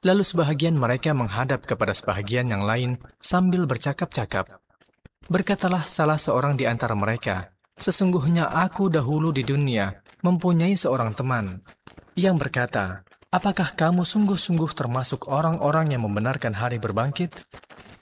Lalu sebahagian mereka menghadap kepada sebahagian yang lain sambil bercakap-cakap. Berkatalah salah seorang di antara mereka, "Sesungguhnya aku dahulu di dunia mempunyai seorang teman yang berkata, 'Apakah kamu sungguh-sungguh termasuk orang-orang yang membenarkan hari berbangkit?'